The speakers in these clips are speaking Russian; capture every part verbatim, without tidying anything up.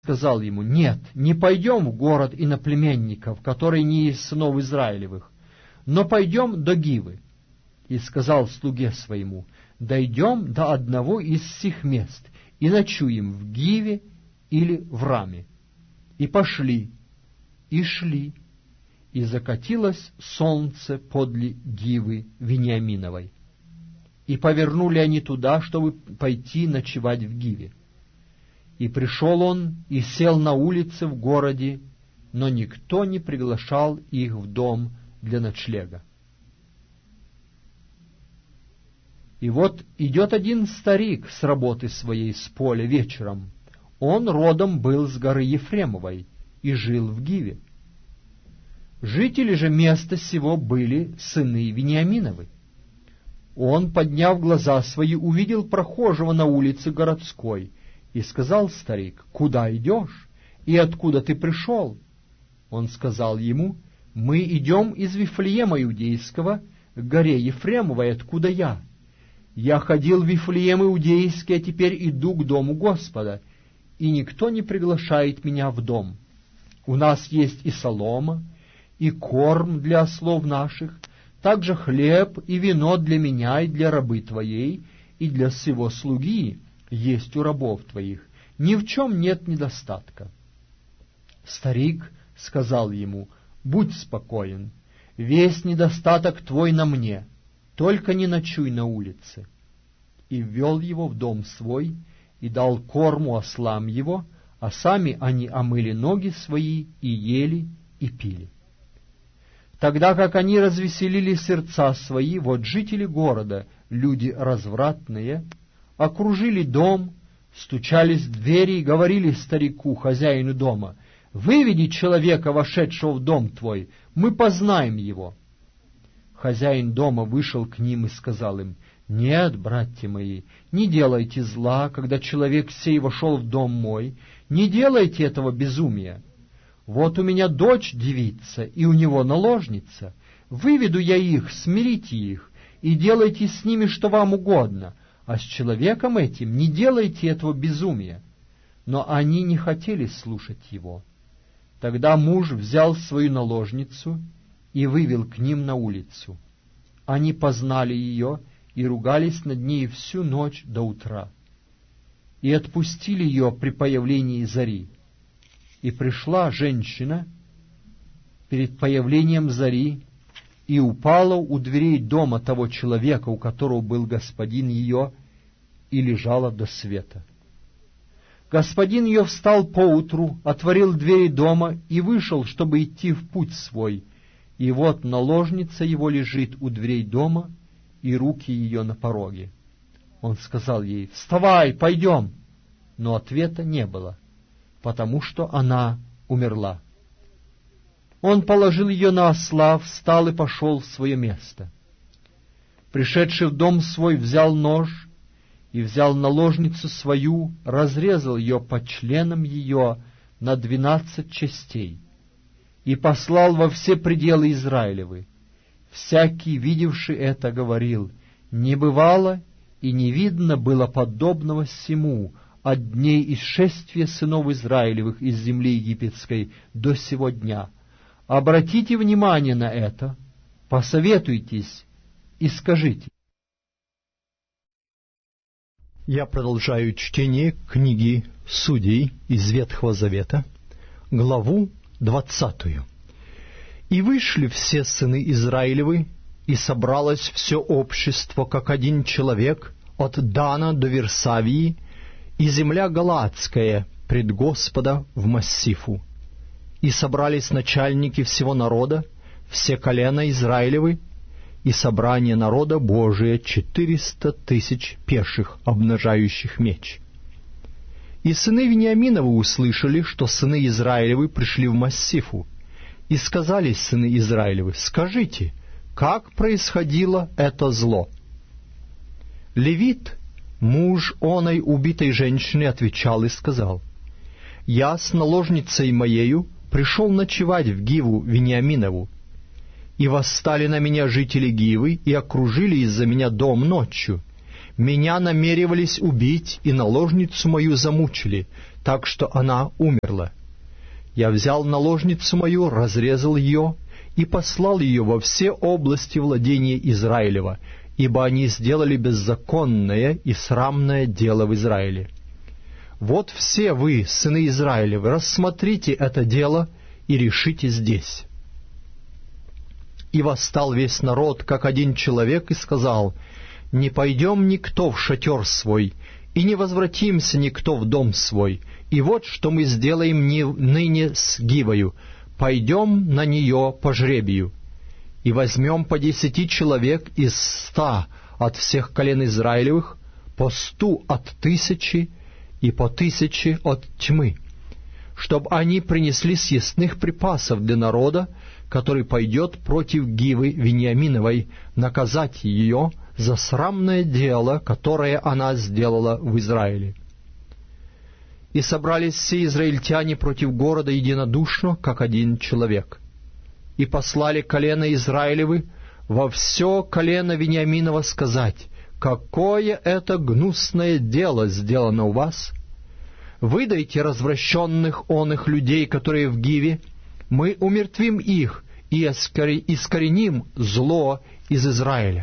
сказал ему: «Нет, не пойдем в город иноплеменников, которые не из сынов Израилевых, но пойдем до Гивы». И сказал слуге своему: «Дойдем до одного из сих мест и ночуем в Гиве или в Раме». И пошли, и шли, и закатилось солнце подле Гивы Вениаминовой. И повернули они туда, чтобы пойти ночевать в Гиве. И пришел он и сел на улице в городе, но никто не приглашал их в дом для ночлега. И вот идет один старик с работы своей с поля вечером. Он родом был с горы Ефремовой и жил в Гиве. Жители же места сего были сыны Вениаминовы. Он, подняв глаза свои, увидел прохожего на улице городской, и сказал старик: «Куда идешь? И откуда ты пришел?» Он сказал ему: «Мы идем из Вифлеема Иудейского к горе Ефремовой, откуда я. Я ходил в Вифлеем Иудейский, а теперь иду к дому Господа, и никто не приглашает меня в дом. У нас есть и солома, и корм для ослов наших, также хлеб и вино для меня и для рабы твоей, и для сего слуги есть у рабов твоих. Ни в чем нет недостатка». Старик сказал ему: «Будь спокоен, весь недостаток твой на мне, только не ночуй на улице». И ввел его в дом свой, и дал корму ослам его, а сами они омыли ноги свои, и ели, и пили. Тогда как они развеселили сердца свои, вот жители города, люди развратные, окружили дом, стучались в двери и говорили старику, хозяину дома: «Выведи человека, вошедшего в дом твой, мы познаем его». Хозяин дома вышел к ним и сказал им: «Нет, братья мои, не делайте зла, когда человек сей вошел в дом мой, не делайте этого безумия. Вот у меня дочь девица, и у него наложница. Выведу я их, смирите их, и делайте с ними, что вам угодно, а с человеком этим не делайте этого безумия». Но они не хотели слушать его. Тогда муж взял свою наложницу и вывел к ним на улицу. Они познали ее и ругались над ней всю ночь до утра, и отпустили ее при появлении зари. И пришла женщина перед появлением зари и упала у дверей дома того человека, у которого был господин ее, и лежала до света. Господин ее встал поутру, отворил двери дома и вышел, чтобы идти в путь свой, и вот наложница его лежит у дверей дома, и руки ее на пороге. Он сказал ей: «Вставай, пойдем!» Но ответа не было, потому что она умерла. Он положил ее на осла, встал и пошел в свое место. Пришедший в дом свой, взял нож и взял наложницу свою, разрезал ее по членам ее на двенадцать частей и послал во все пределы Израилевы. Всякий, видевший это, говорил: «Не бывало и не видно было подобного сему от дней исшествия сынов Израилевых из земли египетской до сего дня. Обратите внимание на это, посоветуйтесь и скажите». Я продолжаю чтение книги Судей из Ветхого Завета, главу двадцатую. «И вышли все сыны Израилевы, и собралось все общество, как один человек, от Дана до Версавии, и земля Галаадская пред Господа в Массифу. И собрались начальники всего народа, все колена Израилевы, и собрание народа Божия четыреста тысяч пеших, обнажающих меч. И сыны Вениаминовы услышали, что сыны Израилевы пришли в Массифу, и сказали сыны Израилевы: «Скажите, как происходило это зло?» Левит, муж оной убитой женщины, отвечал и сказал: «Я с наложницей моею пришел ночевать в Гиву Вениаминову, и восстали на меня жители Гивы и окружили из-за меня дом ночью. Меня намеревались убить, и наложницу мою замучили, так что она умерла. Я взял наложницу мою, разрезал ее и послал ее во все области владения Израилева, ибо они сделали беззаконное и срамное дело в Израиле. Вот все вы, сыны Израилевы, рассмотрите это дело и решите здесь». И восстал весь народ, как один человек, и сказал: «Не пойдем никто в шатер свой, и не возвратимся никто в дом свой, и вот что мы сделаем ныне с Гивою: пойдем на нее по жребию, и возьмем по десяти человек из ста от всех колен Израилевых, по сту от тысячи и по тысяче от тьмы, чтобы они принесли съестных припасов для народа, который пойдет против Гивы Вениаминовой, наказать ее за срамное дело, которое она сделала в Израиле». И собрались все израильтяне против города единодушно, как один человек. И послали колено Израилевы во все колено Вениаминова сказать: «Какое это гнусное дело сделано у вас! Выдайте развращенных оных людей, которые в Гиве, мы умертвим их и искореним зло из Израиля».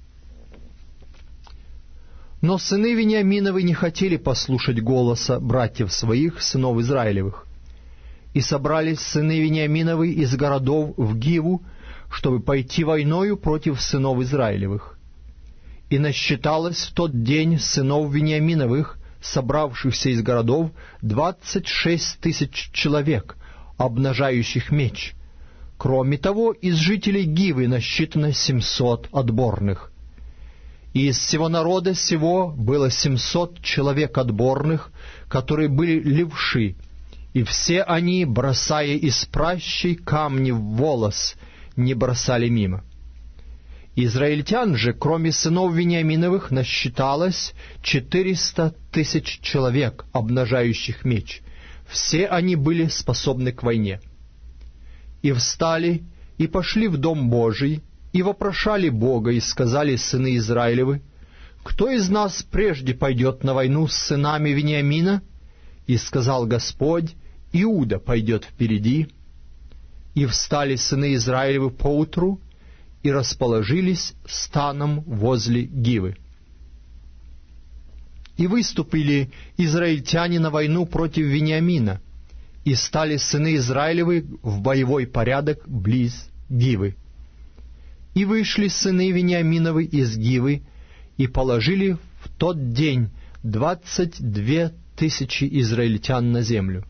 Но сыны Вениаминовы не хотели послушать голоса братьев своих, сынов Израилевых. И собрались сыны Вениаминовы из городов в Гиву, чтобы пойти войною против сынов Израилевых. И насчиталось в тот день сынов Вениаминовых, собравшихся из городов, двадцать шесть тысяч человек, обнажающих меч. Кроме того, из жителей Гивы насчитано семьсот отборных. И из всего народа сего было семьсот человек отборных, которые были левши, и все они, бросая из пращей камни в волос, не бросали мимо. Израильтян же, кроме сынов Вениаминовых, насчиталось четыреста тысяч человек, обнажающих меч. Все они были способны к войне. И встали, и пошли в Дом Божий, и вопрошали Бога, и сказали сыны Израилевы: «Кто из нас прежде пойдет на войну с сынами Вениамина?» И сказал Господь: «Иуда пойдет впереди». И встали сыны Израилевы поутру, и расположились станом возле Гивы. И выступили израильтяне на войну против Вениамина, и стали сыны Израилевы в боевой порядок близ Гивы. И вышли сыны Вениаминовы из Гивы, и положили в тот день двадцать две тысячи израильтян на землю.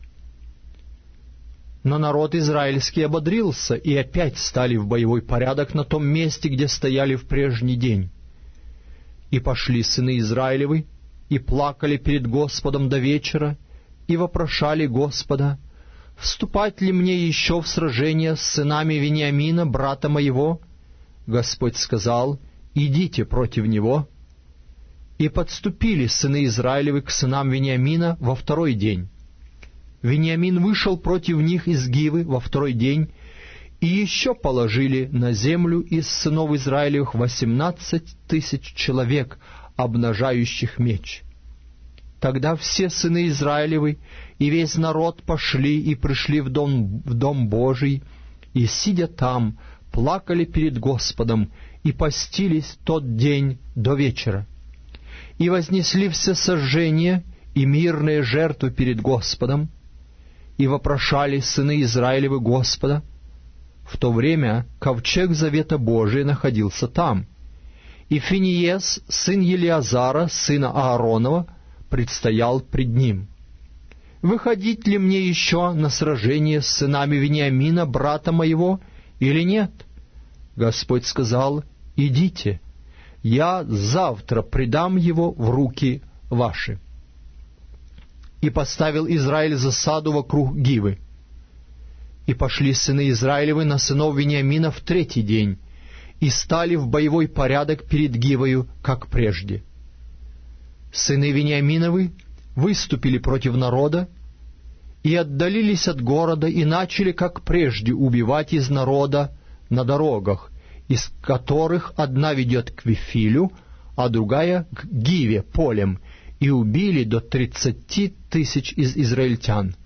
Но народ израильский ободрился, и опять стали в боевой порядок на том месте, где стояли в прежний день. И пошли сыны Израилевы, и плакали перед Господом до вечера, и вопрошали Господа: «Вступать ли мне еще в сражение с сынами Вениамина, брата моего?» Господь сказал: «Идите против него». И подступили сыны Израилевы к сынам Вениамина во второй день. Вениамин вышел против них из Гивы во второй день, и еще положили на землю из сынов Израилевых восемнадцать тысяч человек, обнажающих меч. Тогда все сыны Израилевы и весь народ пошли и пришли в дом, в дом Божий, и, сидя там, плакали перед Господом и постились тот день до вечера. И вознесли все сожжения и мирные жертвы перед Господом, и вопрошали сыны Израилевы Господа. В то время ковчег завета Божия находился там, и Финиес, сын Елиазара, сына Ааронова, предстоял пред ним. «Выходить ли мне еще на сражение с сынами Вениамина, брата моего, или нет?» Господь сказал: «Идите, я завтра предам его в руки ваши». И поставил Израиль засаду вокруг Гивы. И пошли сыны Израилевы на сынов Вениамина в третий день, и стали в боевой порядок перед Гивою, как прежде. Сыны Вениаминовы выступили против народа, и отдалились от города, и начали, как прежде, убивать из народа на дорогах, из которых одна ведет к Вифилю, а другая к Гиве полем, и убили до тридцати тысяч из израильтян.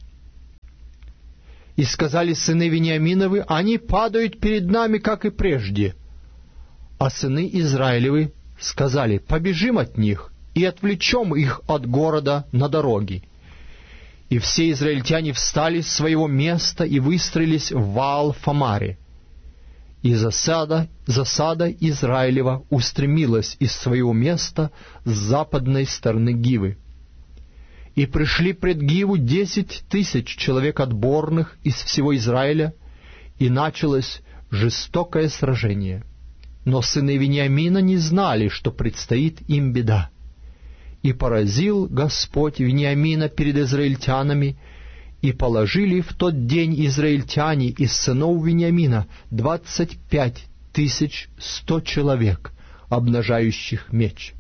И сказали сыны Вениаминовы: они падают перед нами, как и прежде. А сыны Израилевы сказали: побежим от них и отвлечем их от города на дороге. И все израильтяне встали с своего места и выстроились в Ваал-Фамаре. И засада, засада Израилева устремилась из своего места с западной стороны Гивы. И пришли пред Гиву десять тысяч человек отборных из всего Израиля, и началось жестокое сражение. Но сыны Вениамина не знали, что предстоит им беда. И поразил Господь Вениамина перед израильтянами, и положили в тот день израильтяне из сынов Вениамина двадцать пять тысяч сто человек, обнажающих меч.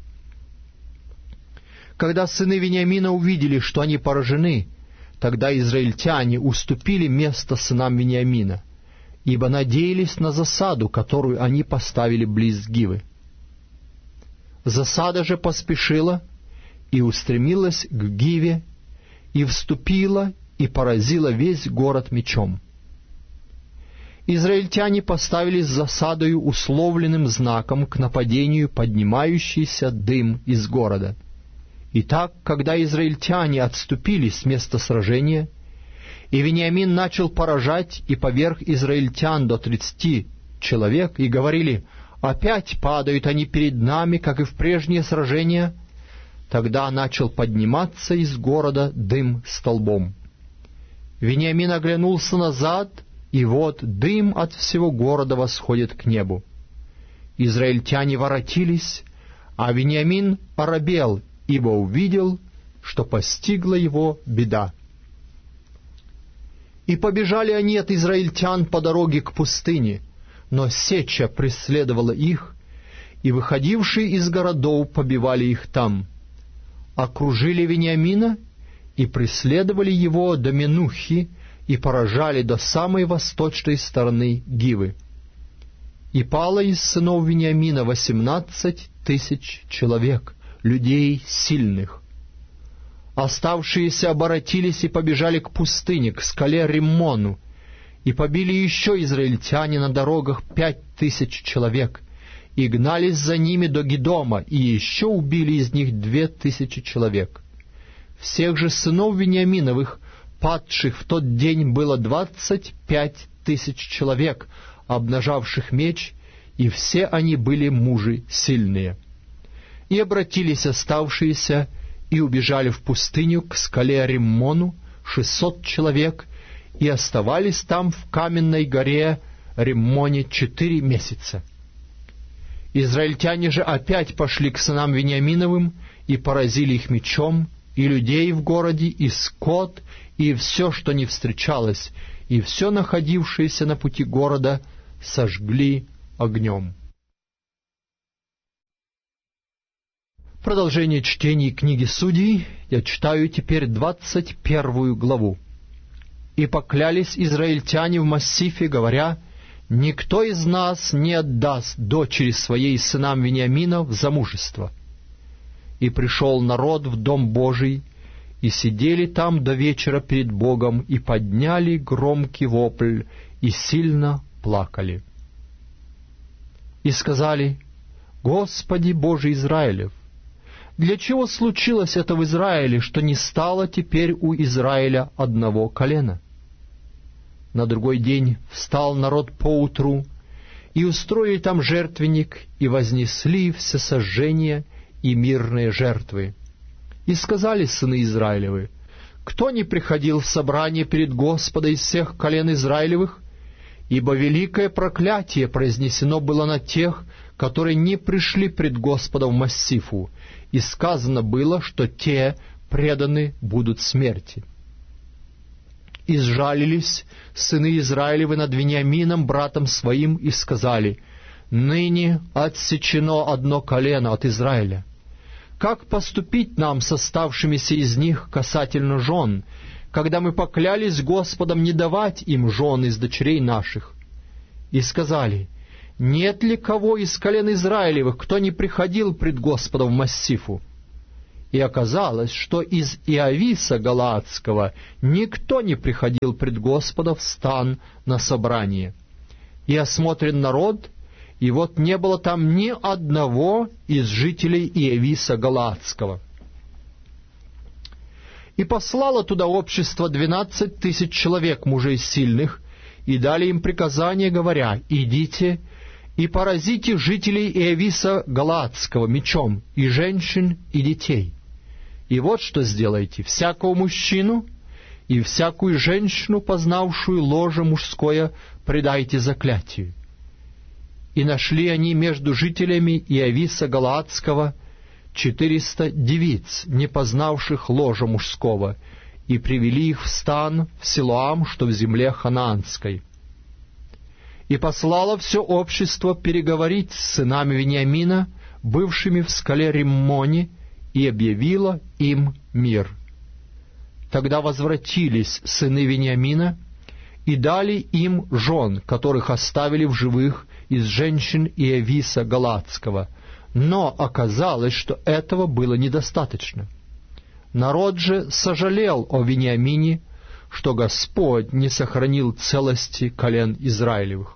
Когда сыны Вениамина увидели, что они поражены, тогда израильтяне уступили место сынам Вениамина, ибо надеялись на засаду, которую они поставили близ Гивы. Засада же поспешила и устремилась к Гиве, и вступила, и поразила весь город мечом. Израильтяне поставили с засадою условленным знаком к нападению поднимающийся дым из города. Итак, когда израильтяне отступили с места сражения, и Вениамин начал поражать и поверг израильтян до тридцати человек, и говорили: опять падают они перед нами, как и в прежние сражения, тогда начал подниматься из города дым столбом. Вениамин оглянулся назад, и вот дым от всего города восходит к небу. Израильтяне воротились, а Вениамин оробел, ибо увидел, что постигла его беда. И побежали они от израильтян по дороге к пустыне, но сеча преследовала их, и выходившие из городов побивали их там. Окружили Вениамина и преследовали его до Менухи, и поражали до самой восточной стороны Гивы. И пало из сынов Вениамина восемнадцать тысяч человек, людей сильных. Оставшиеся оборотились и побежали к пустыне, к скале Риммону, и побили еще израильтяне на дорогах пять тысяч человек, и гнались за ними до Гедома, и еще убили из них две тысячи человек. Всех же сынов Вениаминовых, падших в тот день, было двадцать пять тысяч человек, обнажавших меч, и все они были мужи сильные. И обратились оставшиеся, и убежали в пустыню к скале Риммону шестьсот человек, и оставались там в каменной горе Риммоне четыре месяца. Израильтяне же опять пошли к сынам Вениаминовым, и поразили их мечом, и людей в городе, и скот, и все, что не встречалось, и все находившееся на пути города сожгли огнем. Продолжение чтения книги Судей я читаю теперь двадцать первую главу. «И поклялись израильтяне в массифе, говоря: никто из нас не отдаст дочери своей сынам Вениамина в замужество. И пришел народ в дом Божий, и сидели там до вечера перед Богом, и подняли громкий вопль, и сильно плакали. И сказали: Господи Боже Израилев, для чего случилось это в Израиле, что не стало теперь у Израиля одного колена? На другой день встал народ поутру, и устроили там жертвенник, и вознесли всесожжения и мирные жертвы. И сказали сыны Израилевы: кто не приходил в собрание перед Господа из всех колен Израилевых? Ибо великое проклятие произнесено было на тех, которые не пришли пред Господа в массифу, и сказано было, что те преданы будут смерти. И сжалились сыны Израилевы над Вениамином, братом своим, и сказали: ныне отсечено одно колено от Израиля. Как поступить нам с оставшимися из них касательно жен, когда мы поклялись Господом не давать им жен из дочерей наших? И сказали: нет ли кого из колен Израилевых, кто не приходил пред Господа в Массифу? И оказалось, что из Иависа Галаадского никто не приходил пред Господа в стан на собрание. И осмотрен народ, и вот не было там ни одного из жителей Иависа Галаадского. И послало туда общество двенадцать тысяч человек, мужей сильных, и дали им приказание, говоря: «Идите и поразите жителей Иависа Галаадского мечом, и женщин, и детей. И вот что сделайте: всякого мужчину и всякую женщину, познавшую ложе мужское, предайте заклятию». И нашли они между жителями Иависа Галаадского четыреста девиц, не познавших ложа мужского, и привели их в стан в Силоам, что в земле ханаанской. И послало все общество переговорить с сынами Вениамина, бывшими в скале Риммоне, и объявило им мир. Тогда возвратились сыны Вениамина и дали им жен, которых оставили в живых из женщин Иависа Галаадского, но оказалось, что этого было недостаточно. Народ же сожалел о Вениамине, что Господь не сохранил целости колен Израилевых.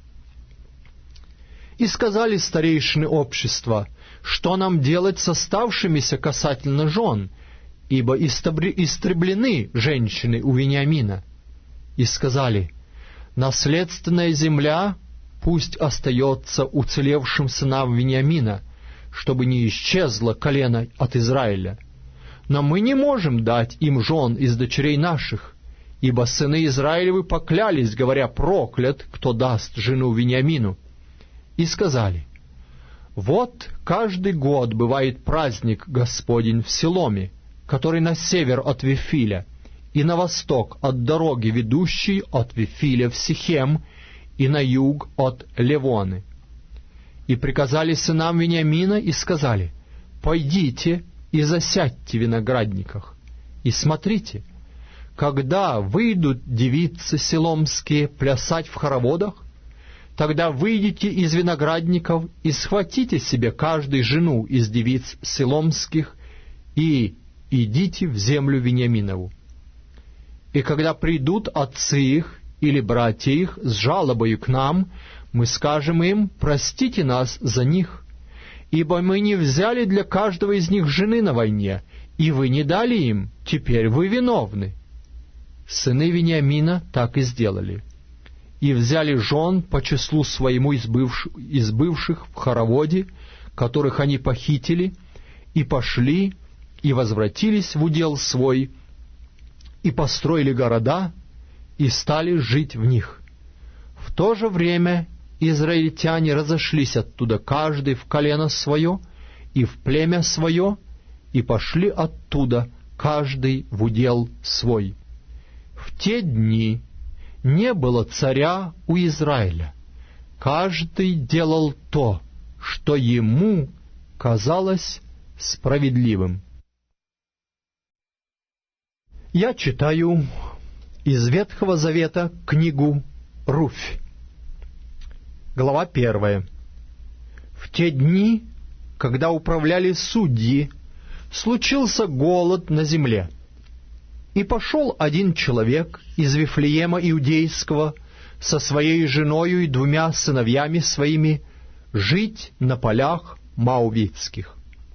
И сказали старейшины общества: что нам делать с оставшимися касательно жен, ибо истреблены женщины у Вениамина? И сказали: наследственная земля пусть остается уцелевшим сынам Вениамина, чтобы не исчезло колено от Израиля. Но мы не можем дать им жен из дочерей наших, ибо сыны Израилевы поклялись, говоря: проклят, кто даст жену Вениамину. И сказали: вот каждый год бывает праздник Господень в Силоме, который на север от Вифиля, и на восток от дороги, ведущей от Вифиля в Сихем, и на юг от Левоны. И приказали сынам Вениамина и сказали: пойдите и засядьте в виноградниках, и смотрите, когда выйдут девицы силомские плясать в хороводах, тогда выйдите из виноградников и схватите себе каждый жену из девиц силомских и идите в землю Вениаминову. И когда придут отцы их или братья их с жалобою к нам, мы скажем им: простите нас за них, ибо мы не взяли для каждого из них жены на войне, и вы не дали им, теперь вы виновны». Сыны Вениамина так и сделали, и взяли жен по числу своему из бывших, из бывших в хороводе, которых они похитили, и пошли, и возвратились в удел свой, и построили города, и стали жить в них. В то же время израильтяне разошлись оттуда, каждый в колено свое и в племя свое, и пошли оттуда, каждый в удел свой. В те дни не было царя у Израиля. Каждый делал то, что ему казалось справедливым. Я читаю из Ветхого Завета книгу Руфь. Глава первая. В те дни, когда управляли судьи, случился голод на земле. И пошел один человек из Вифлеема Иудейского со своей женою и двумя сыновьями своими жить на полях Моавитских.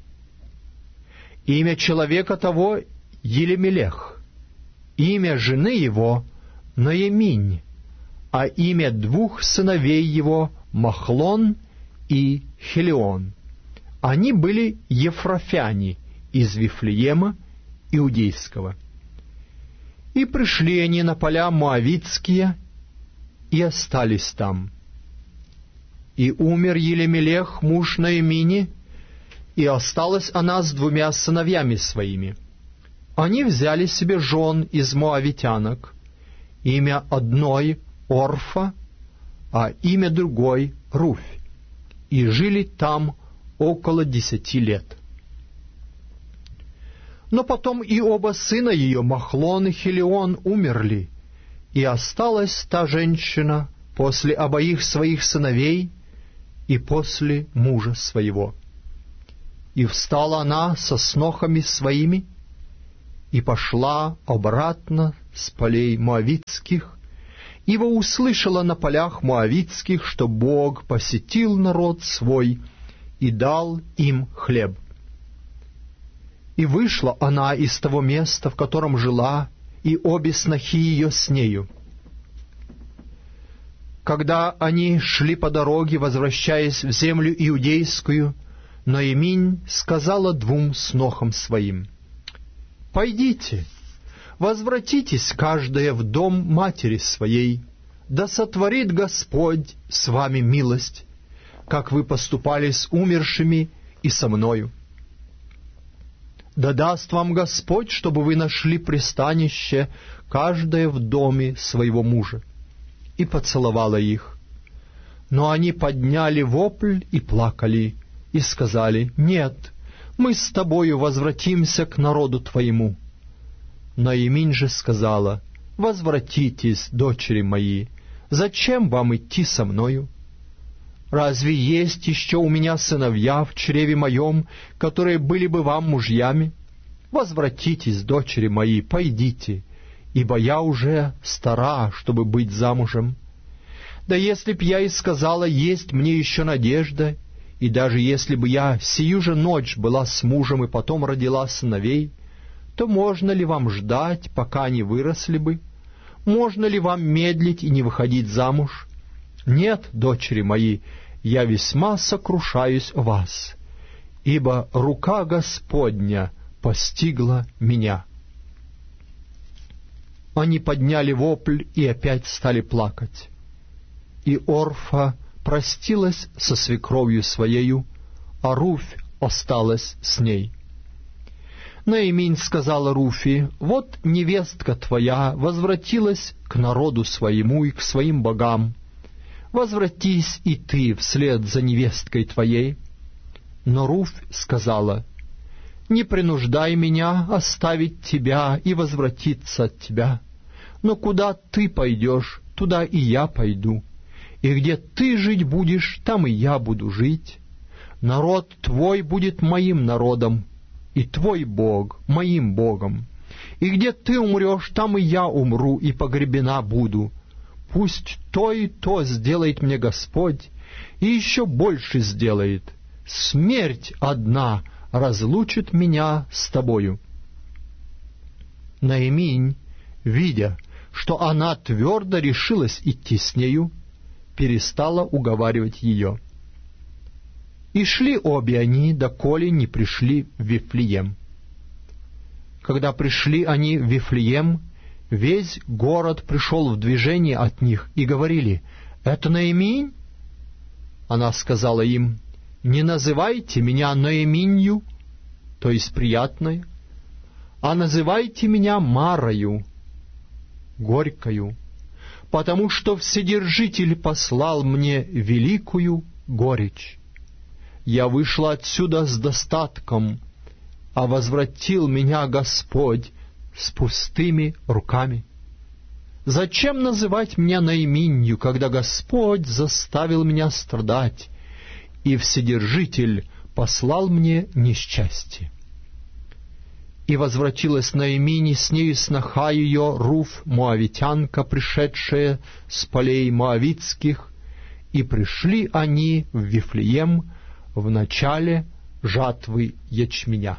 Имя человека того Елемелех, имя жены его Ноеминь, а имя двух сыновей его Махлон и Хелион. Они были ефрафяне из Вифлеема Иудейского. И пришли они на поля Моавитские и остались там. И умер Елемелех, муж Ноемини, и осталась она с двумя сыновьями своими. Они взяли себе жен из моавитянок, имя одной Орфа, а имя другой Руфь, и жили там около десяти лет. Но потом и оба сына ее, Махлон и Хелион, умерли, и осталась та женщина после обоих своих сыновей и после мужа своего. И встала она со снохами своими, и пошла обратно с полей моавитских, ибо услышала на полях моавитских, что Бог посетил народ свой и дал им хлеб. И вышла она из того места, в котором жила, и обе снохи ее с нею. Когда они шли по дороге, возвращаясь в землю иудейскую, Ноэминь сказала двум снохам своим: «Пойдите, возвратитесь каждая в дом матери своей, да сотворит Господь с вами милость, как вы поступали с умершими и со мною. Да даст вам Господь, чтобы вы нашли пристанище, каждая в доме своего мужа». И поцеловала их. Но они подняли вопль и плакали, и сказали: «Нет, мы с тобою возвратимся к народу твоему». Ноэминь же сказала: «Возвратитесь, дочери мои, зачем вам идти со мною? Разве есть еще у меня сыновья в чреве моем, которые были бы вам мужьями? Возвратитесь, дочери мои, пойдите, ибо я уже стара, чтобы быть замужем. Да если б я и сказала, есть мне еще надежда, и даже если бы я сию же ночь была с мужем и потом родила сыновей, то можно ли вам ждать, пока они выросли бы? Можно ли вам медлить и не выходить замуж? Нет, дочери мои, я весьма сокрушаюсь о вас, ибо рука Господня постигла меня». Они подняли вопль и опять стали плакать. И Орфа простилась со свекровью своею, а Руфь осталась с ней. Ноэминь сказала Руфи: «Вот невестка твоя возвратилась к народу своему и к своим богам. Возвратись и ты вслед за невесткой твоей». Но Руфь сказала: «Не принуждай меня оставить тебя и возвратиться от тебя. Но куда ты пойдешь, туда и я пойду, и где ты жить будешь, там и я буду жить. Народ твой будет моим народом, и твой Бог моим Богом. И где ты умрешь, там и я умру, и погребена буду. Пусть то и то сделает мне Господь, и еще больше сделает. Смерть одна разлучит меня с тобою». Ноэминь, видя, что она твердо решилась идти с нею, перестала уговаривать ее. И шли обе они, доколе не пришли в Вифлеем. Когда пришли они в Вифлеем, весь город пришел в движение от них, и говорили: «Это Ноэминь?» Она сказала им: «Не называйте меня Ноэминью, то есть приятной, а называйте меня Марою, горькою, потому что Вседержитель послал мне великую горечь. Я вышла отсюда с достатком, а возвратил меня Господь с пустыми руками. Зачем называть меня Ноэминью, когда Господь заставил меня страдать, и Вседержитель послал мне несчастье?» И возвратилась Ноэминь, и с нею сноха ее Руфь моавитянка, пришедшая с полей моавитских, и пришли они в Вифлеем в начале жатвы ячменя.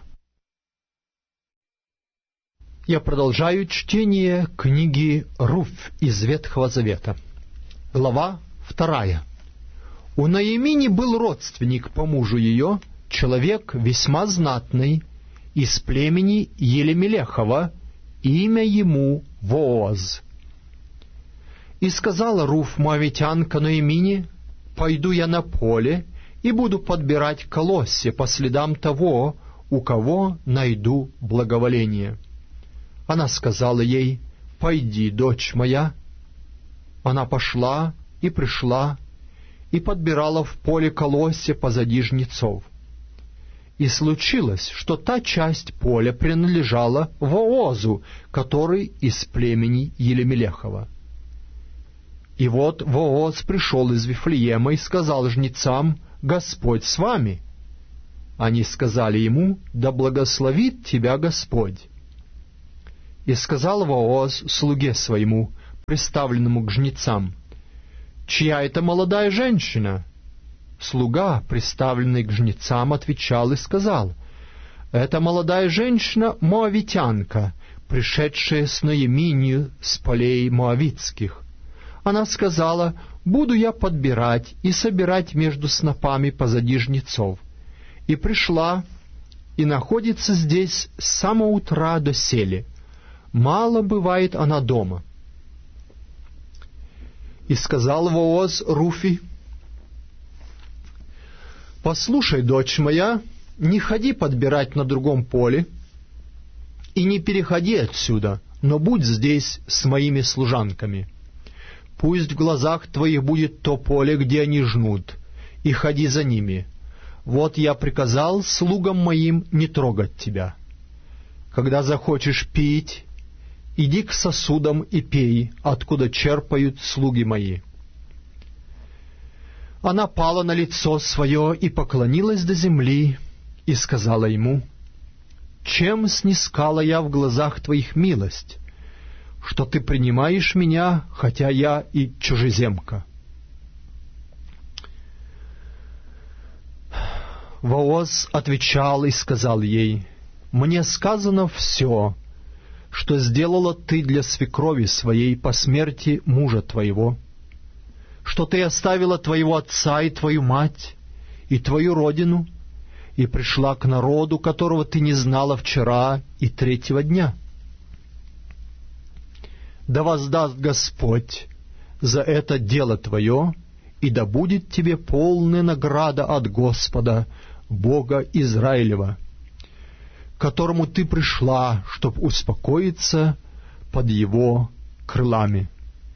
Я продолжаю чтение книги Руфь из Ветхого Завета. Глава вторая. У Ноэмини был родственник по мужу ее, человек весьма знатный, из племени Елемелехова, имя ему Вооз. И сказала Руфь моавитянка Ноэмини: «Пойду я на поле и буду подбирать колосья по следам того, у кого найду благоволение». Она сказала ей: «Пойди, дочь моя». Она пошла и пришла, и подбирала в поле колосья позади жнецов. И случилось, что та часть поля принадлежала Воозу, который из племени Елемелехова. И вот Вооз пришел из Вифлеема и сказал жнецам: «Господь с вами». Они сказали ему: «Да благословит тебя Господь». И сказал Вооз слуге своему, приставленному к жнецам: «Чья это молодая женщина?» Слуга, приставленный к жнецам, отвечал и сказал: «Это молодая женщина моавитянка, пришедшая с Ноеминью с полей моавитских. Она сказала: буду я подбирать и собирать между снопами позади жнецов. И пришла, и находится здесь с самого утра до сели. Мало бывает она дома». И сказал Вооз Руфи: «Послушай, дочь моя, не ходи подбирать на другом поле, и не переходи отсюда, но будь здесь с моими служанками. Пусть в глазах твоих будет то поле, где они жнут, и ходи за ними. Вот я приказал слугам моим не трогать тебя. Когда захочешь пить, иди к сосудам и пей, откуда черпают слуги мои». Она пала на лицо свое и поклонилась до земли, и сказала ему: «Чем снискала я в глазах твоих милость, что ты принимаешь меня, хотя я и чужеземка?» Вооз отвечал и сказал ей: «Мне сказано все, что сделала ты для свекрови своей по смерти мужа твоего, что ты оставила твоего отца и твою мать, и твою родину, и пришла к народу, которого ты не знала вчера и третьего дня. Да воздаст Господь за это дело твое, и да будет тебе полная награда от Господа, Бога Израилева, к которому ты пришла, чтоб успокоиться под его крылами».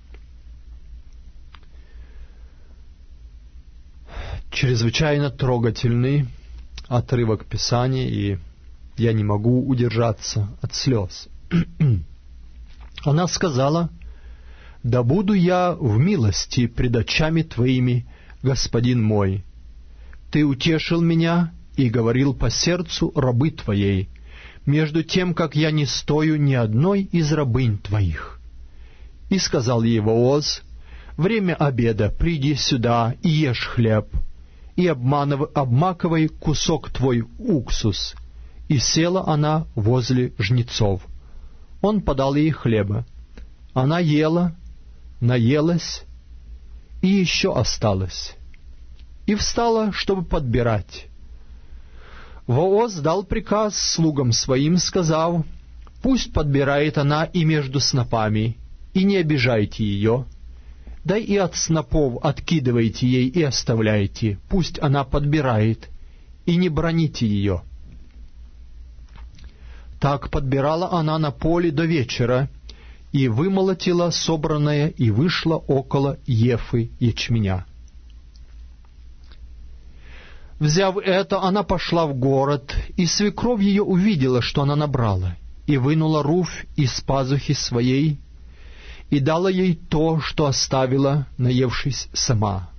Чрезвычайно трогательный отрывок Писания, и я не могу удержаться от слез. Она сказала: «Да буду я в милости пред очами твоими, господин мой. Ты утешил меня и говорил по сердцу рабы твоей, между тем, как я не стою ни одной из рабынь твоих». И сказал ей Вооз: «Время обеда, приди сюда и ешь хлеб, и обмакивай кусок твой уксус». И села она возле жнецов. Он подал ей хлеба. Она ела, наелась, и еще осталось. И встала, чтобы подбирать. Вооз дал приказ слугам своим, сказав: «Пусть подбирает она и между снопами, и не обижайте ее. Да и от снопов откидывайте ей и оставляйте, пусть она подбирает, и не браните ее». Так подбирала она на поле до вечера, и вымолотила собранное, и вышла около ефы ячменя. Взяв это, она пошла в город, и свекровь ее увидела, что она набрала, и вынула Руфь из пазухи своей, и дала ей то, что оставила, наевшись сама.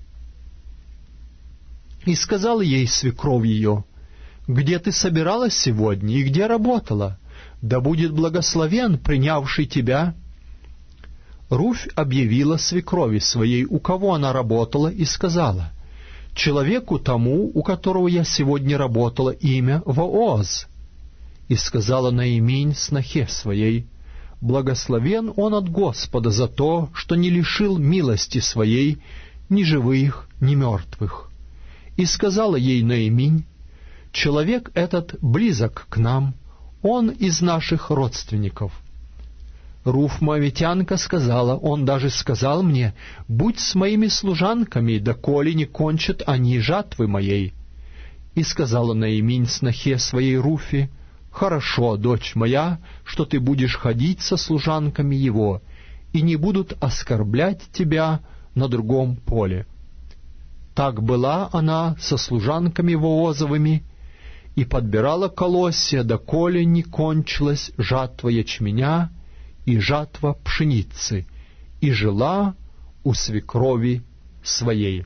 И сказала ей свекровь ее: «Где ты собиралась сегодня и где работала? Да будет благословен принявший тебя». Руфь объявила свекрови своей, у кого она работала, и сказала: «Человеку тому, у которого я сегодня работала, имя Вооз». И сказала Наиминь снохе своей: «Благословен он от Господа за то, что не лишил милости своей ни живых, ни мертвых». И сказала ей Наиминь: «Человек этот близок к нам, он из наших родственников». Руфь моавитянка сказала: «Он даже сказал мне: будь с моими служанками, доколе не кончат они жатвы моей». И сказала Наиминь снохе своей Руфи: «Хорошо, дочь моя, что ты будешь ходить со служанками его, и не будут оскорблять тебя на другом поле». Так была она со служанками Воозовыми, и подбирала колосья, доколе не кончилась жатва ячменя и жатва пшеницы, и жила у свекрови своей.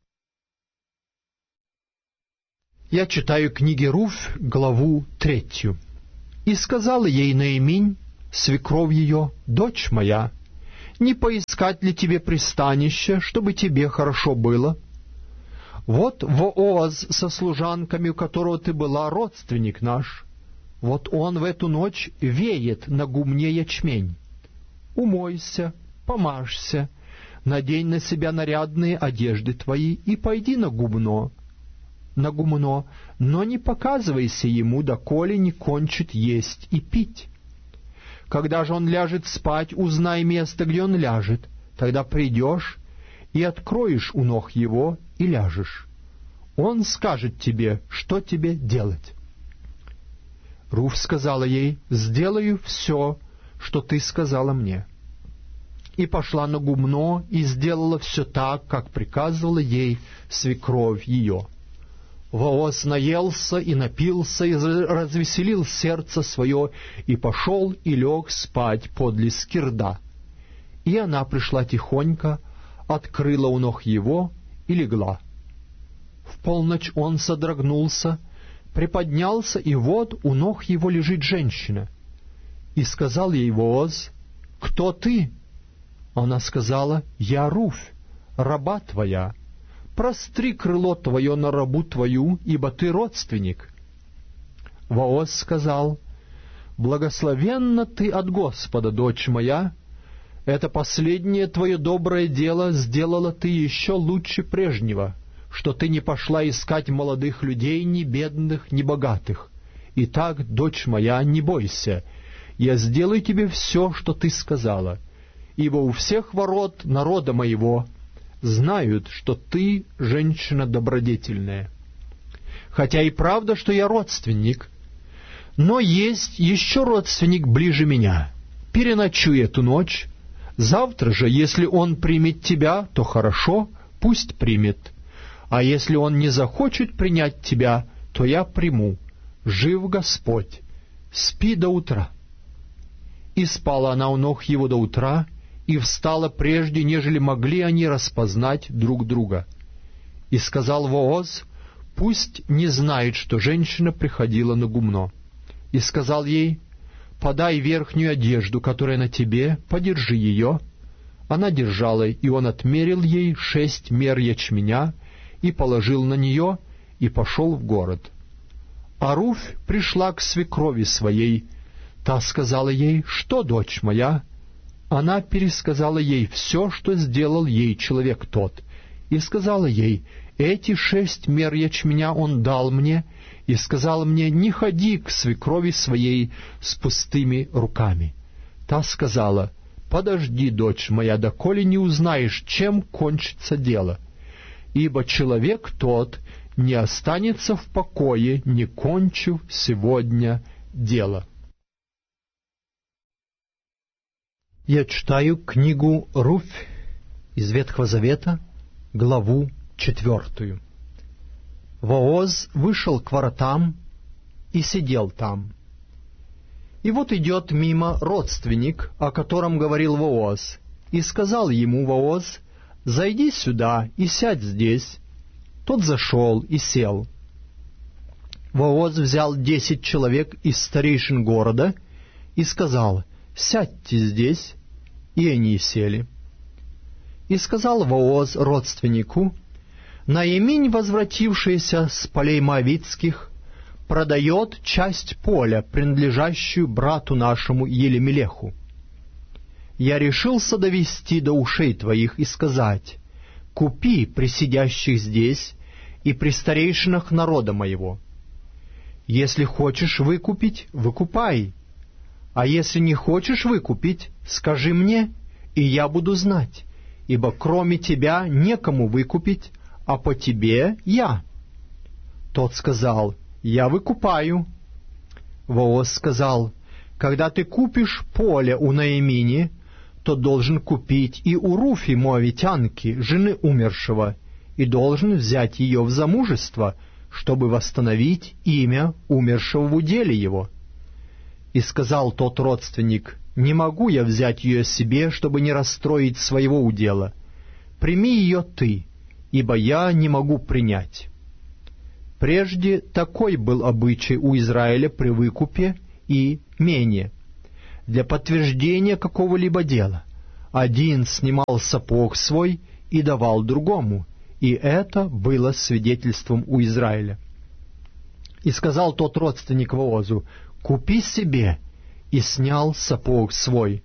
Я читаю книги Руфь, главу третью. «И сказала ей Наиминь, свекровь ее, дочь моя, не поискать ли тебе пристанище, чтобы тебе хорошо было? Вот Вооз со служанками, у которого ты была, родственник наш. Вот он в эту ночь веет на гумне ячмень. Умойся, помажься, надень на себя нарядные одежды твои и пойди на гумно, на гумно, но не показывайся ему, доколе не кончит есть и пить. Когда же он ляжет спать, узнай место, где он ляжет, тогда придешь и откроешь у ног его и ляжешь. Он скажет тебе, что тебе делать». Руфь сказала ей: «Сделаю все, что ты сказала мне». И пошла на гумно и сделала все так, как приказывала ей свекровь ее. Вооз наелся и напился, и развеселил сердце свое, и пошел и лег спать подле скирда. И она пришла тихонько, открыла у ног его и легла. В полночь он содрогнулся, приподнялся, и вот у ног его лежит женщина. И сказал ей Вооз: «Кто ты?» Она сказала: «Я Руфь, раба твоя. Простри крыло твое на рабу твою, ибо ты родственник». Вооз сказал: «Благословенна ты от Господа, дочь моя. Это последнее твое доброе дело сделала ты еще лучше прежнего, что ты не пошла искать молодых людей, ни бедных, ни богатых. Итак, дочь моя, не бойся, я сделаю тебе все, что ты сказала, ибо у всех ворот народа моего знают, что ты женщина добродетельная. Хотя и правда, что я родственник, но есть еще родственник ближе меня. Переночуй эту ночь. Завтра же, если он примет тебя, то хорошо, пусть примет. А если он не захочет принять тебя, то я приму. Жив Господь. Спи до утра». И спала она у ног его до утра, и встала прежде, нежели могли они распознать друг друга. И сказал Вооз: «Пусть не знает, что женщина приходила на гумно». И сказал ей: «Подай верхнюю одежду, которая на тебе, подержи ее». Она держала, и он отмерил ей шесть мер ячменя, и положил на нее, и пошел в город. А Руфь пришла к свекрови своей. Та сказала ей: «Что, дочь моя?» Она пересказала ей все, что сделал ей человек тот, и сказала ей: «Эти шесть мер ячменя он дал мне, и сказал мне: не ходи к свекрови своей с пустыми руками». Та сказала: «Подожди, дочь моя, доколе не узнаешь, чем кончится дело, ибо человек тот не останется в покое, не кончив сегодня дело». Я читаю книгу Руфь из Ветхого Завета, главу четвертую. Вооз вышел к воротам и сидел там. И вот идет мимо родственник, о котором говорил Вооз, и сказал ему Вооз: «Зайди сюда и сядь здесь». Тот зашел и сел. Вооз взял десять человек из старейшин города и сказал: «Сядьте здесь», и они сели. И сказал Вооз родственнику: «Наиминь, возвратившаяся с полей моавитских, продает часть поля, принадлежащую брату нашему Елемелеху. Я решился довести до ушей твоих и сказать: купи при сидящих здесь и при старейшинах народа моего. Если хочешь выкупить, выкупай. А если не хочешь выкупить, скажи мне, и я буду знать, ибо кроме тебя некому выкупить, а по тебе я». Тот сказал: «Я выкупаю». Вооз сказал: «Когда ты купишь поле у Наимини, то должен купить и у Руфи моавитянки, жены умершего, и должен взять ее в замужество, чтобы восстановить имя умершего в уделе его». И сказал тот родственник: «Не могу я взять ее себе, чтобы не расстроить своего удела. прими ее ты, ибо я не могу принять». Прежде такой был обычай у Израиля при выкупе и мене. Для подтверждения какого-либо дела один снимал сапог свой и давал другому, и это было свидетельством у Израиля. И сказал тот родственник Воозу: «Купи себе», и снял сапог свой.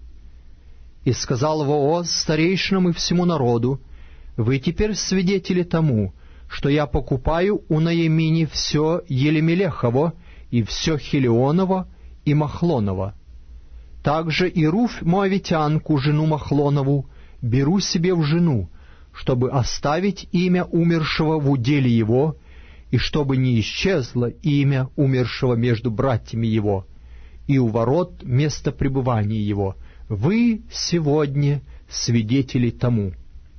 И сказал Вооз старейшинам и всему народу: «Вы теперь свидетели тому, что я покупаю у Наемини все Елемелехово, и все Хилионово, и Махлоново. Также и Руфь моавитянку, жену Махлонову, беру себе в жену, чтобы оставить имя умершего в уделе его, и чтобы не исчезло имя умершего между братьями его, и у ворот места пребывания его. Вы сегодня свидетели тому».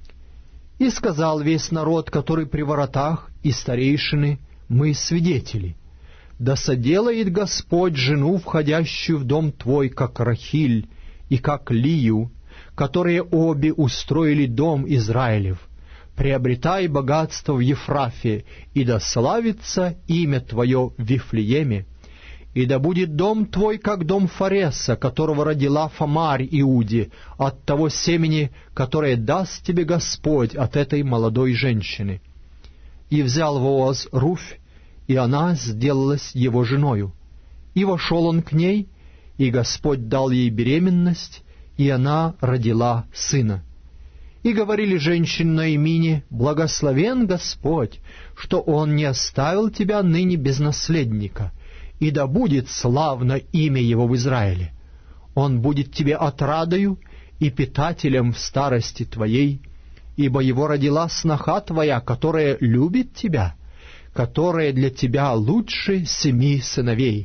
И сказал весь народ, который при воротах, и старейшины: «Мы свидетели. Да соделает Господь жену, входящую в дом твой, как Рахиль и как Лию, которые обе устроили дом Израилев. Приобретай богатство в Ефрафе, и да славится имя твое в Вифлееме. И да будет дом твой, как дом Фареса, которого родила Фамарь Иуде, от того семени, которое даст тебе Господь от этой молодой женщины». И взял Вооз Руфь, и она сделалась его женою. И вошел он к ней, и Господь дал ей беременность, и она родила сына. И говорили женщины Наимине: «Благословен Господь, что Он не оставил тебя ныне без наследника, и да будет славно имя Его в Израиле. Он будет тебе отрадою и питателем в старости твоей, ибо Его родила сноха твоя, которая любит тебя, которая для тебя лучше семи сыновей».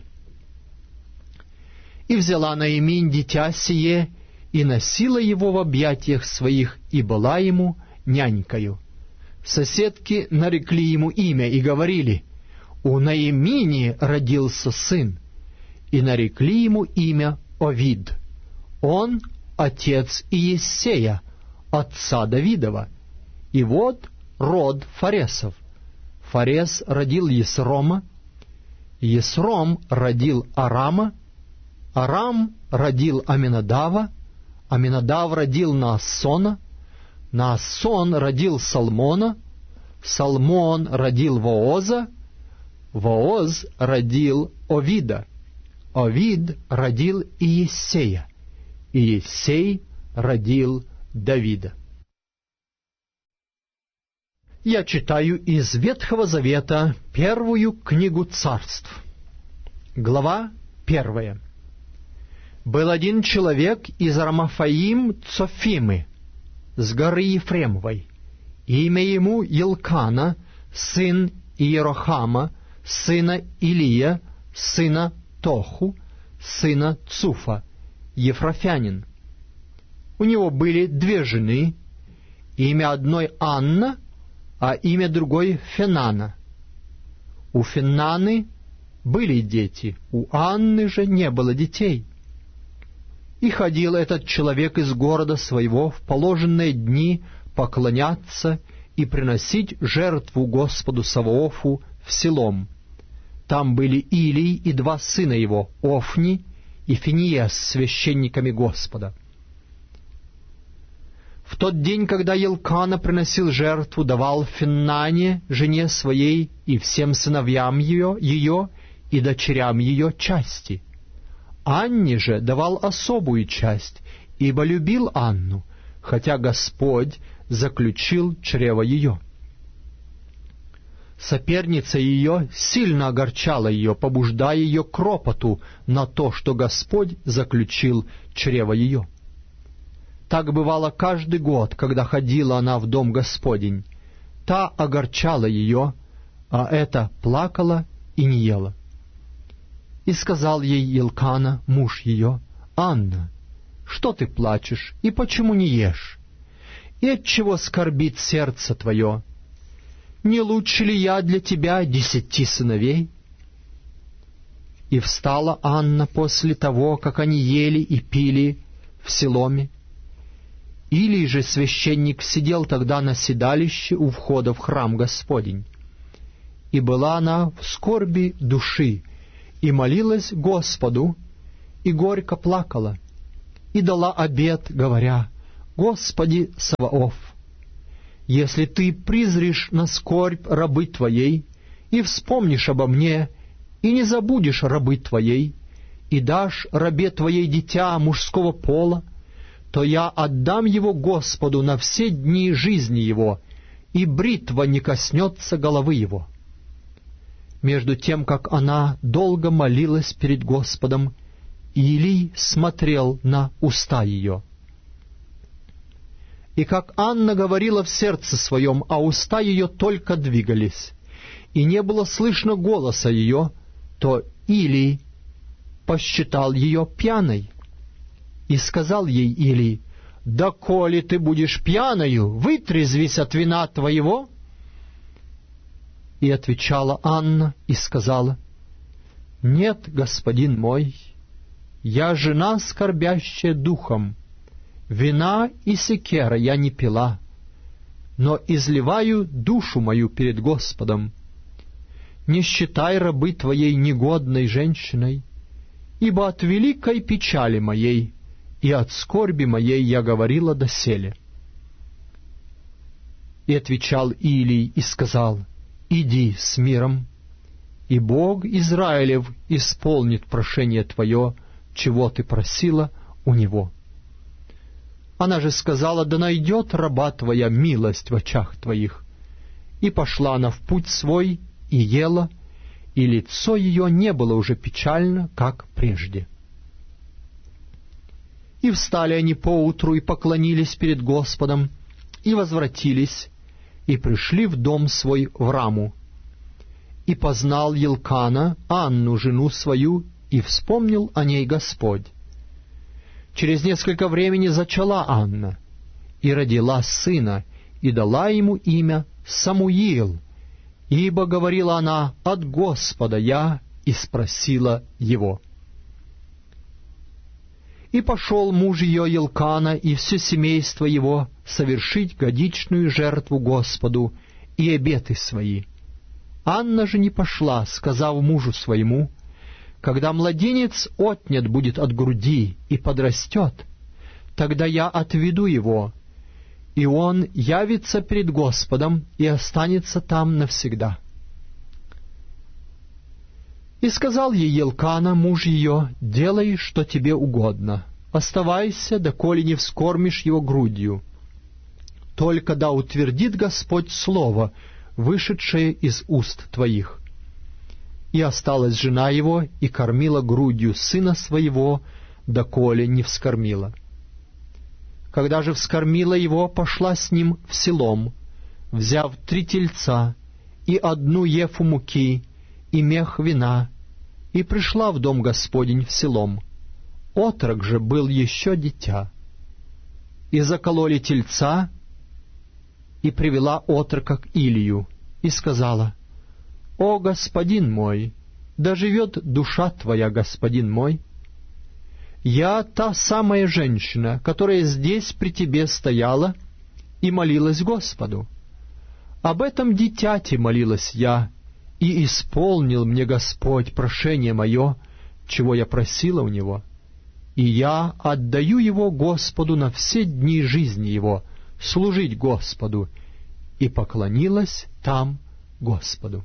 И взяла Наиминь дитя сие, и носила его в объятиях своих, и была ему нянькою. Соседки нарекли ему имя и говорили: «У Наимини родился сын», и нарекли ему имя Овид. Он отец Иессея, отца Давидова. И вот род Фаресов. Фарес родил Есрома, Есром родил Арама, Арам родил Аминадава, Аминадав родил Наассона, Наассон родил Салмона, Салмон родил Вооза, Вооз родил Овида, Овид родил Иессея, Иессей родил Давида. Я читаю из Ветхого Завета первую книгу Царств. Глава первая. Был один человек из Рамафаим Цофимы, с горы Ефремовой. Имя ему Елкана, сын Иерохама, сына Илия, сына Тоху, сына Цуфа, ефрафянин. У него были две жены, имя одной Анна, а имя другой Фенана. У Фенаны были дети, у Анны же не было детей. И ходил этот человек из города своего в положенные дни поклоняться и приносить жертву Господу Саваофу в Силом. Там были Илий и два сына его, Офни и Финиес, священниками Господа. В тот день, когда Елкана приносил жертву, давал Феннане, жене своей, и всем сыновьям ее, ее и дочерям ее части. Анне же давал особую часть, ибо любил Анну, хотя Господь заключил чрево ее. Соперница ее сильно огорчала ее, побуждая ее к ропоту на то, что Господь заключил чрево ее. Так бывало каждый год, когда ходила она в дом Господень. Та огорчала ее, а эта плакала и не ела. И сказал ей Елкана, муж ее: «Анна, что ты плачешь, и почему не ешь? И отчего скорбит сердце твое? Не лучше ли я для тебя десяти сыновей?» И встала Анна после того, как они ели и пили в Силоме, Илий же священник сидел тогда на седалище у входа в храм Господень. И была она в скорби души, и молилась Господу, и горько плакала, и дала обет, говоря: «Господи Саваоф, если Ты призришь на скорбь рабы Твоей, и вспомнишь обо мне, и не забудешь рабы Твоей, и дашь рабе Твоей дитя мужского пола, то я отдам его Господу на все дни жизни его, и бритва не коснется головы его». Между тем, как она долго молилась перед Господом, Илий смотрел на уста ее. И как Анна говорила в сердце своем, а уста ее только двигались, и не было слышно голоса ее, то Илий посчитал ее пьяной. И сказал ей Илий: «Доколе ты будешь пьяною, вытрезвись от вина твоего». И отвечала Анна и сказала: «Нет, господин мой, я жена, скорбящая духом, вина и секера я не пила, но изливаю душу мою перед Господом. Не считай рабы твоей негодной женщиной, ибо от великой печали моей и от скорби моей я говорила доселе». И отвечал Илий и сказал: «Иди с миром, и Бог Израилев исполнит прошение твое, чего ты просила у него». Она же сказала: «Да найдет раба твоя милость в очах твоих». И пошла она в путь свой, и ела, и лицо ее не было уже печально, как прежде. И встали они поутру, и поклонились перед Господом, и возвратились, и пришли в дом свой в Раму. И познал Елкана Анну, жену свою, и вспомнил о ней Господь. Через несколько времени зачала Анна, и родила сына, и дала ему имя Самуил, ибо, говорила она, от Господа я, и спросила его. И пошел муж ее Елкана и все семейство его совершить годичную жертву Господу и обеты свои. Анна же не пошла, сказав мужу своему: «Когда младенец отнят будет от груди и подрастет, тогда я отведу его, и он явится перед Господом и останется там навсегда». И сказал ей Елкана, муж ее: «Делай, что тебе угодно, оставайся, доколе не вскормишь его грудью. Только да утвердит Господь слово, вышедшее из уст твоих». И осталась жена его, и кормила грудью сына своего, доколе не вскормила. Когда же вскормила его, пошла с ним в селом, взяв три тельца и одну ефу муки, и мех вина, и пришла в дом Господень в селом. Отрок же был еще дитя. И закололи тельца, и привела отрока к Илию, и сказала: «О, господин мой, да живет душа твоя, господин мой! Я та самая женщина, которая здесь при тебе стояла и молилась Господу. Об этом дитяте молилась я, и исполнил мне Господь прошение мое, чего я просила у Него, и я отдаю его Господу на все дни жизни его, служить Господу, и поклонилась там Господу».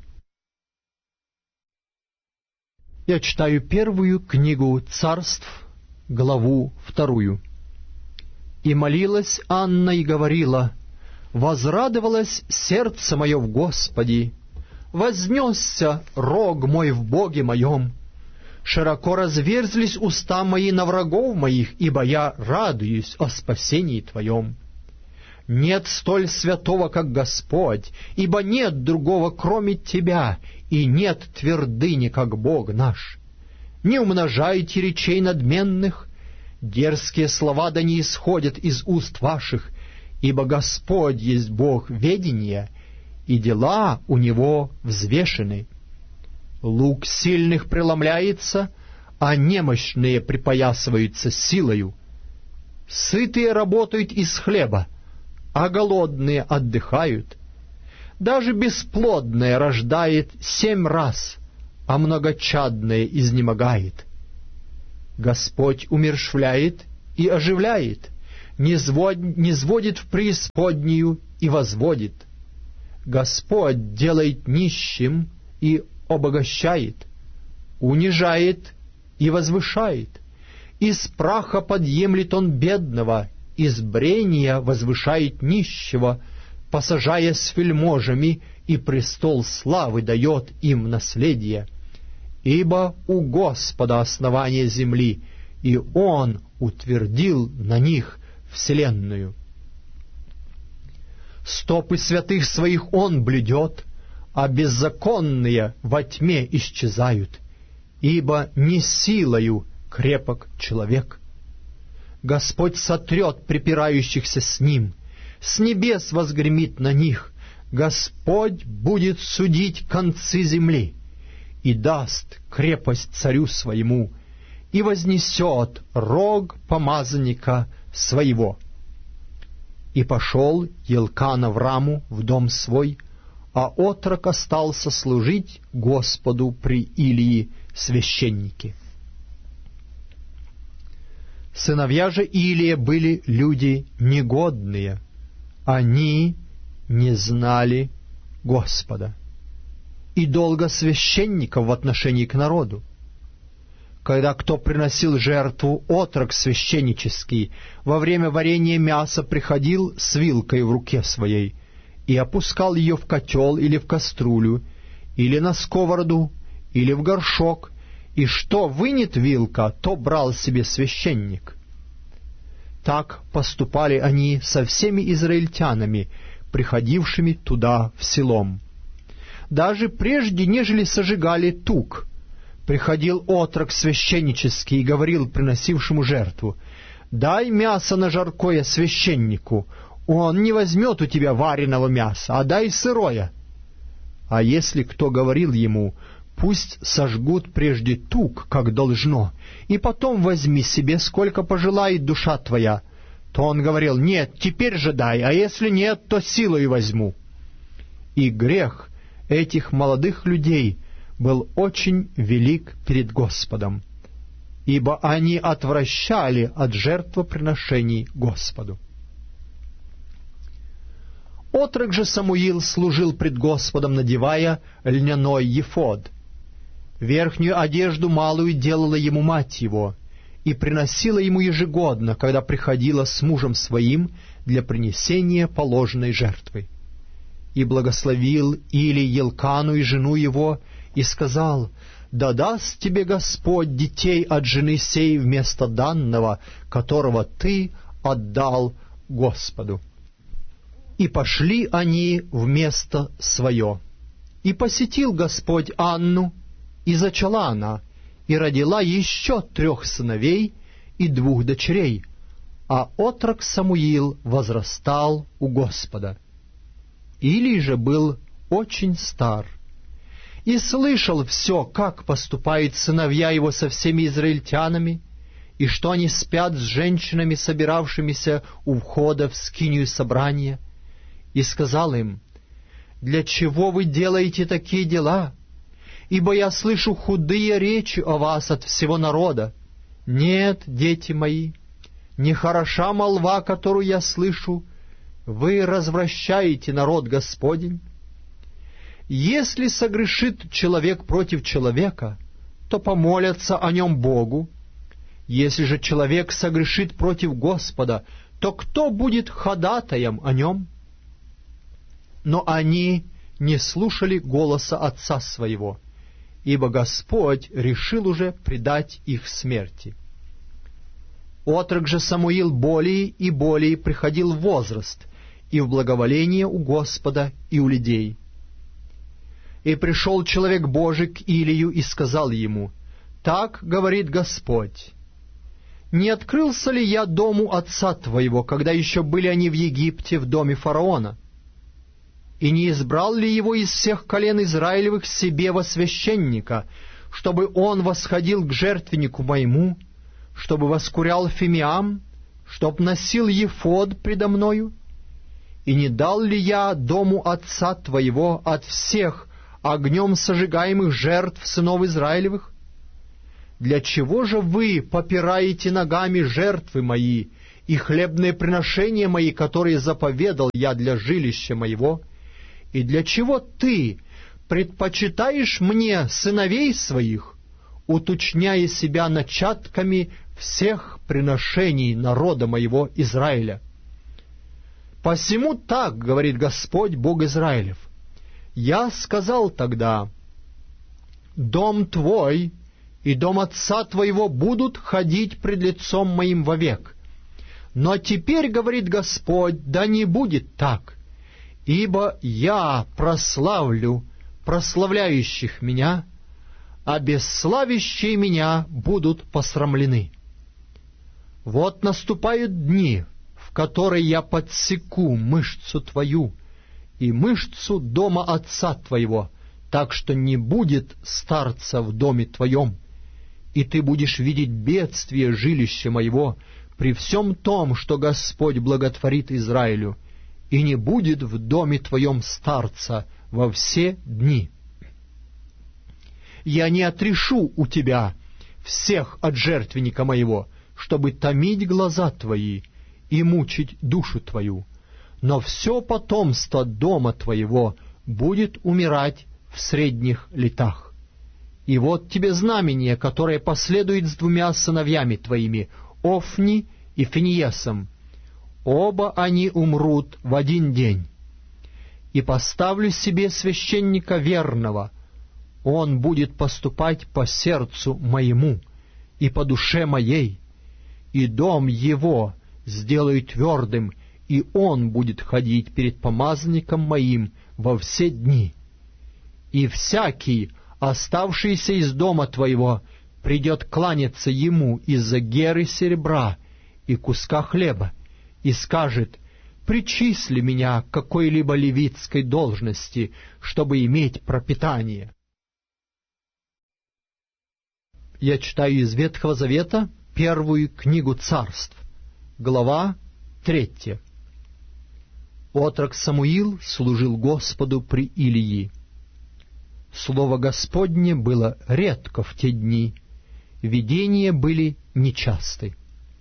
Я читаю первую книгу Царств, главу вторую. «И молилась Анна и говорила: возрадовалось сердце мое в Господе, вознесся рог мой в Боге моем, широко разверзлись уста мои на врагов моих, ибо я радуюсь о спасении Твоем. Нет столь святого, как Господь, ибо нет другого, кроме Тебя, и нет твердыни, как Бог наш. Не умножайте речей надменных, дерзкие слова да не исходят из уст ваших, ибо Господь есть Бог ведения, и дела у Него взвешены. Лук сильных преломляется, а немощные припоясываются силою. Сытые работают из хлеба, а голодные отдыхают. Даже бесплодное рождает семь раз, а многочадное изнемогает. Господь умерщвляет и оживляет, низводит в преисподнюю и возводит. Господь делает нищим и обогащает, унижает и возвышает. Из праха подъемлет он бедного, из брения возвышает нищего, посажая с вельможами, и престол славы дает им наследие. Ибо у Господа основание земли, и Он утвердил на них вселенную. Стопы святых своих Он блюдет, а беззаконные во тьме исчезают, ибо не силою крепок человек. Господь сотрет припирающихся с Ним, с небес возгремит на них, Господь будет судить концы земли, и даст крепость царю своему, и вознесет рог помазанника своего. И пошел Елкан Авраму в дом свой, а отрок остался служить Господу при Илии священнике. Сыновья же Илия были люди негодные, они не знали Господа. И долго священников в отношении к народу. Когда кто приносил жертву, отрок священнический, во время варения мяса приходил с вилкой в руке своей и опускал ее в котел или в кастрюлю, или на сковороду, или в горшок, и что вынет вилка, то брал себе священник. Так поступали они со всеми израильтянами, приходившими туда в селом. Даже прежде, нежели сожигали тук, приходил отрок священнический и говорил приносившему жертву: «Дай мясо на жаркое священнику, он не возьмет у тебя вареного мяса, а дай сырое». А если кто говорил ему: «Пусть сожгут прежде тук, как должно, и потом возьми себе, сколько пожелает душа твоя», то он говорил: «Нет, теперь же дай, а если нет, то силой возьму». И грех этих молодых людей был очень велик перед Господом, ибо они отвращали от жертвоприношений Господу. Отрок же Самуил служил пред Господом, надевая льняной ефод. Верхнюю одежду малую делала ему мать его, и приносила ему ежегодно, когда приходила с мужем своим для принесения положенной жертвы. И благословил Илий Елкану и жену его, и сказал: «Да даст тебе Господь детей от жены сей вместо данного, которого ты отдал Господу». И пошли они в место свое. И посетил Господь Анну, и зачала она, и родила еще трех сыновей и двух дочерей, а отрок Самуил возрастал у Господа. Илий же был очень стар, и слышал все, как поступают сыновья его со всеми израильтянами, и что они спят с женщинами, собиравшимися у входа в скинию собрания, и сказал им: «Для чего вы делаете такие дела? Ибо я слышу худые речи о вас от всего народа. Нет, дети мои, не хороша молва, которую я слышу, вы развращаете народ Господень. Если согрешит человек против человека, то помолятся о нем Богу. Если же человек согрешит против Господа, то кто будет ходатаем о нем?» Но они не слушали голоса отца своего, ибо Господь решил уже предать их смерти. Отрок же Самуил более и более приходил в возраст и в благоволение у Господа и у людей. И пришел человек Божий к Илию и сказал ему: «Так говорит Господь: не открылся ли я дому отца твоего, когда еще были они в Египте в доме фараона? И не избрал ли его из всех колен Израилевых себе во священника, чтобы он восходил к жертвеннику моему, чтобы воскурял фимиам, чтоб носил ефод предо мною? И не дал ли я дому отца твоего от всех огнем сожигаемых жертв сынов Израилевых? Для чего же вы попираете ногами жертвы мои и хлебные приношения мои, которые заповедал я для жилища моего? И для чего ты предпочитаешь мне сыновей своих, уточняя себя начатками всех приношений народа моего Израиля? Посему так говорит Господь Бог Израилев: я сказал тогда: дом твой и дом отца твоего будут ходить пред лицом моим вовек. Но теперь, говорит Господь, да не будет так, ибо я прославлю прославляющих меня, а бесславящие меня будут посрамлены. Вот наступают дни, в которые я подсеку мышцу твою и мышцу дома отца твоего, так что не будет старца в доме твоем, и ты будешь видеть бедствие жилища моего при всем том, что Господь благотворит Израилю, и не будет в доме твоем старца во все дни. Я не отрешу у тебя всех от жертвенника моего, чтобы томить глаза твои и мучить душу твою, но все потомство дома твоего будет умирать в средних летах. И вот тебе знамение, которое последует с двумя сыновьями твоими, Офни и Финиесом. Оба они умрут в один день. И поставлю себе священника верного, он будет поступать по сердцу моему и по душе моей, и дом его сделаю твердым, и он будет ходить перед помазанником моим во все дни. И всякий, оставшийся из дома твоего, придет кланяться ему из-за геры серебра и куска хлеба, и скажет: причисли меня к какой-либо левитской должности, чтобы иметь пропитание. Я читаю из Ветхого Завета первую книгу Царств, глава третья. Отрок Самуил служил Господу при Илии. Слово Господне было редко в те дни, видения были нечасты.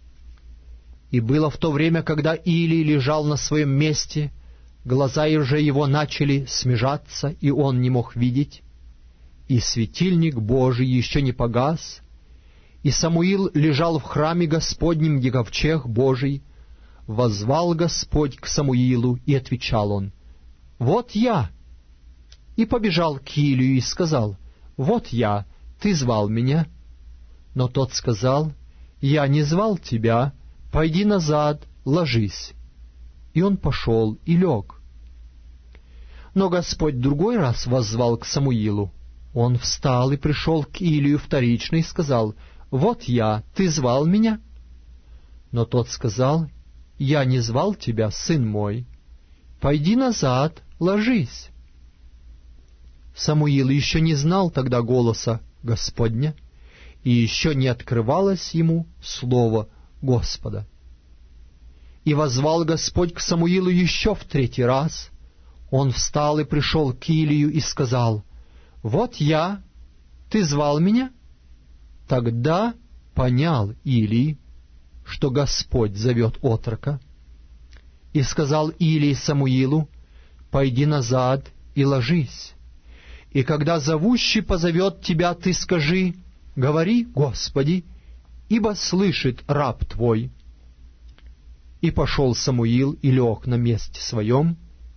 И было в то время, когда Илий лежал на своем месте, глаза уже его начали смежаться, и он не мог видеть, и светильник Божий еще не погас, и Самуил лежал в храме Господнем, где ковчег Божий. Воззвал Господь к Самуилу, и отвечал он: «Вот я». И побежал к Илию и сказал: «Вот я, ты звал меня». Но тот сказал: «Я не звал тебя, пойди назад, ложись». И он пошел и лег. Но Господь другой раз воззвал к Самуилу. Он встал и пришел к Илию вторично и сказал: «Вот я, ты звал меня?» Но тот сказал: «Я не звал тебя, сын мой, пойди назад, ложись». Самуил еще не знал тогда голоса Господня, и еще не открывалось ему слово Господа. И воззвал Господь к Самуилу еще в третий раз. Он встал и пришел к Илию и сказал: «Вот я, ты звал меня?» Тогда понял Илий, что Господь зовет отрока. И сказал Илий Самуилу: «Пойди назад и ложись. И когда зовущий позовет тебя, ты скажи: говори, Господи, ибо слышит раб твой». И пошел Самуил и лег на месте своем.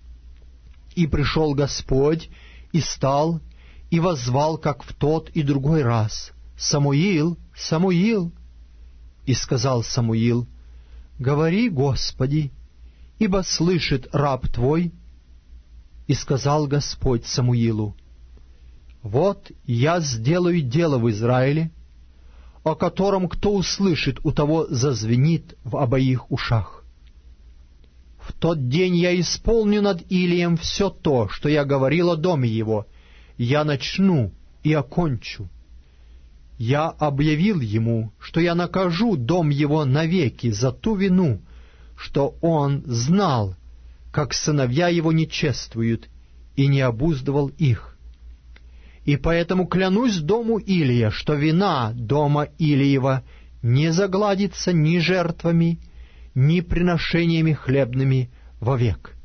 И пришел Господь, и стал, и воззвал, как в тот и другой раз: «Самуил, Самуил». И сказал Самуил: «Говори, Господи, ибо слышит раб твой». И сказал Господь Самуилу: «Вот я сделаю дело в Израиле, о котором кто услышит, у того зазвенит в обоих ушах. В тот день я исполню над Илием все то, что я говорил о доме его, я начну и окончу. я объявил ему, что я накажу дом его навеки за ту вину, что он знал, как сыновья его не чествуют, и не обуздывал их. И поэтому клянусь дому Илия, что вина дома Илиева не загладится ни жертвами, ни приношениями хлебными вовек».